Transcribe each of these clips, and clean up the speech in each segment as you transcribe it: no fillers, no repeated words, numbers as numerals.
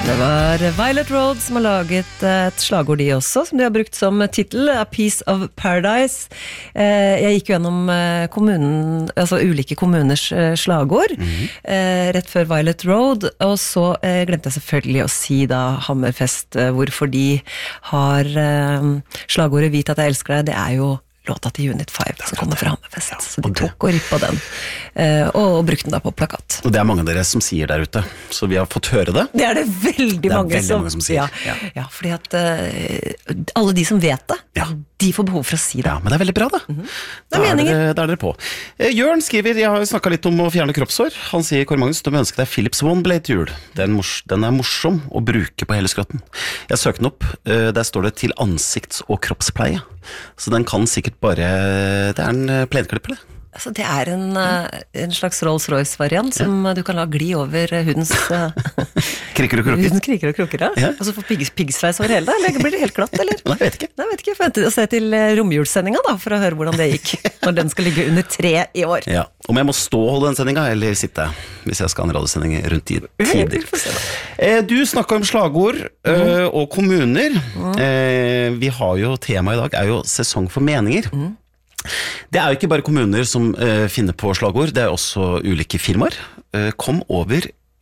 Det var Violet Road som har laget et slagord de også, som de har brukt som titel, A Piece of Paradise. Jeg gikk jo gjennom altså ulike kommuners slagord, rett før Violet Road, og så glemte jeg selvfølgelig å si da Hammerfest, hvorfor de har slagordet Vit at jeg elsker deg, det er jo låta til Unit 5 som kommer fra Hammerfest, så de tok og rippet den, og brukte den da på plakat. Og det er mange av dere som sier der ute, så vi har fått høre det. Det er det veldig mange som sier. Ja, fordi at alle de som vet det, de får behov for å si det. Ja, men det er veldig bra det. Da er dere på. Jørn skriver, jeg har snakket litt om å fjerne kroppshår. Han sier, Kåre Magnus, du må ønske deg Philips One Blade hjul. Den er morsom å bruke på hele skrotten. Jeg søkte den opp, der står det til ansikts- og kroppspleie. Så den kan sikkert bare, det er en plenklipper det. Altså, det er en slags Rolls-Royce-variant som du kan la gli over hudens kriker og kroker. Hudens kriker og kroker, ja. Og så får piggsveis over hele det, eller blir det helt glatt, eller? Nei, jeg vet ikke. Jeg venter å se til romjulssendinga da, for å høre hvordan det gikk, når den skal ligge under 3 i år. Ja, om jeg må stå og holde den sendinga, eller sitte, hvis jeg skal ha en radiosending rundt i tider. Du snakket om slagord og kommuner. Vi har jo, tema i dag er jo sesong for meninger. Det er jo ikke bare kommuner som finner på slagord, det er også ulike firmaer. Kom over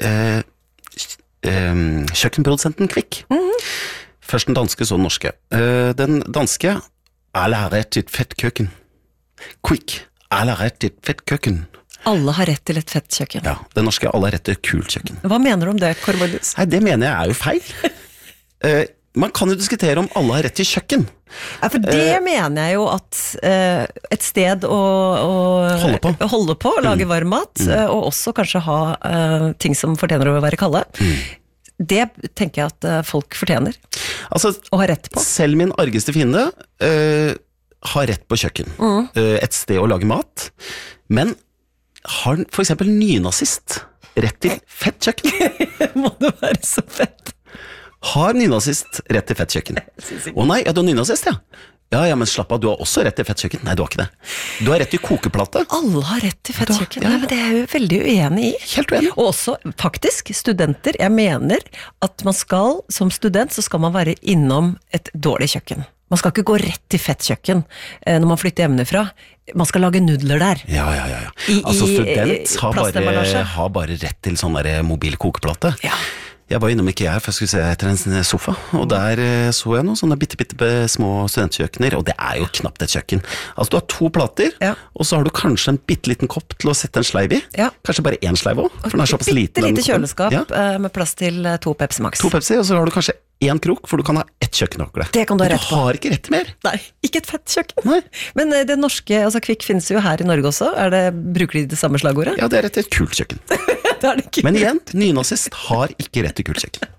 kjøkkenprodusenten Kvikk. Først den danske, så den norske. Den danske, alle har rett til et fett køkken. Kvikk, alle har rett til et fett køkken. Alle har rett til et fett kjøkken. Ja, den norske, alle har rett til et kult kjøkken. Hva mener du om det, Kåre Magnus? Nei, det mener jeg er jo feil. Man kan jo diskutere om alle har rett til kjøkken. Ja, for det mener jeg jo at et sted å holde på, lage varm mat, og også kanskje ha ting som fortjener å være kalde. Det tenker jeg at folk fortjener å ha rett på. Selv min argeste fiende har rett på kjøkken. Et sted å lage mat. Men har for eksempel nynazist rett til fett kjøkken? Må det være så fett? Har nynazist rett til fett kjøkken? Å nei, du har nynazist, ja. Ja, men slapp av, du har også rett til fett kjøkken. Nei, du har ikke det. Du har rett til kokeplate. Alle har rett til fett kjøkken. Nei, men det er jeg jo veldig uenig i. Helt uenig. Og også, faktisk, studenter. Jeg mener at man skal, som student, så skal man være innom et dårlig kjøkken. Man skal ikke gå rett til fett kjøkken når man flytter hjemmefra. Man skal lage nudler der. Ja. Altså, student har bare rett til sånn der mobil kokeplate. Ja. Jeg var innom IKEA for jeg skulle se etter en sofa, og der så jeg noen sånne bitte små studentkjøkkener, og det er jo knapt et kjøkken. Altså, du har 2 plater, og så har du kanskje en bitteliten kopp til å sette en sleiv i. Ja. Kanskje bare 1 sleiv også, for den er såpass liten. Bittelite kjøleskap med plass til 2 Pepsi Max. 2 Pepsi, og så har du kanskje 1 krok, for du kan ha 1 kjøkkenhåkle. Det kan du ha rett på. Du har ikke rett til mer. Nei, ikke et fett kjøkken. Nei. Men det norske, altså Kvikk finnes jo her i Norge også. Bruker de det samme slagordet? Ja, det er rett til et kult kjøkken. Men igjen, nynazist har ikke rett til kult kjøkken.